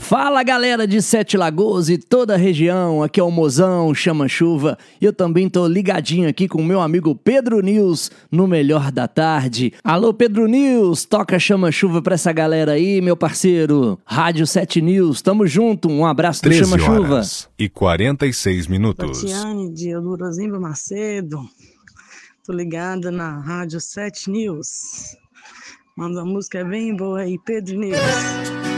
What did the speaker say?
Fala galera de Sete Lagoas e toda a região, aqui é o Mozão Chama Chuva e eu também tô ligadinho aqui com o meu amigo Pedro News no Melhor da Tarde. Alô Pedro News, toca Chama Chuva pra essa galera aí, meu parceiro. Rádio 7 News, tamo junto, um abraço do Chama Chuva. 13 horas e 46 minutos. Tatiane de Eudorozimba Macedo, tô ligada na Rádio 7 News. Manda uma música bem boa aí, Pedro News.